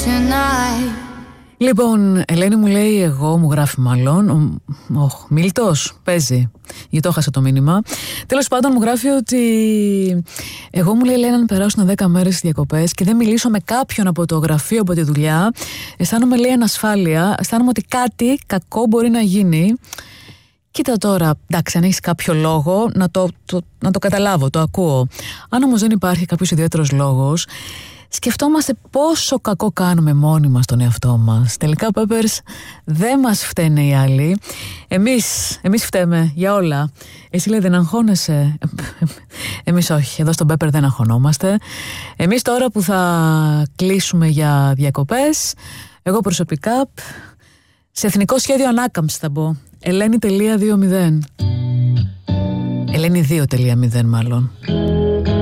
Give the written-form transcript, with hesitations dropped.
tonight. Λοιπόν, Ελένη μου λέει, εγώ μου γράφει μάλλον. Μίλτος, παίζει. Γιατί το έχασα το μήνυμα. Τέλος πάντων, μου γράφει ότι εγώ, μου λέει, Ελένη, αν περάσουν 10 μέρες διακοπές και δεν μιλήσω με κάποιον από το γραφείο, από τη δουλειά, αισθάνομαι, λέει, ανασφάλεια. Αισθάνομαι ότι κάτι κακό μπορεί να γίνει. Κοίτα τώρα, εντάξει, αν έχεις κάποιο λόγο, να το καταλάβω, το ακούω. Αν όμως δεν υπάρχει κάποιος ιδιαίτερος λόγος, σκεφτόμαστε πόσο κακό κάνουμε μόνοι μας τον εαυτό μας. Τελικά, Peppers, δεν μας φταίνε οι άλλοι. Εμείς φταίμε για όλα. Εσύ, λέει, δεν αγχώνεσαι? Εμείς όχι, εδώ στον Pepper δεν αγχωνόμαστε. Εμείς τώρα που θα κλείσουμε για διακοπές, εγώ προσωπικά σε εθνικό σχέδιο ανάκαμψη θα μπω. Ελένη.20. Ελένη 2.0 μάλλον.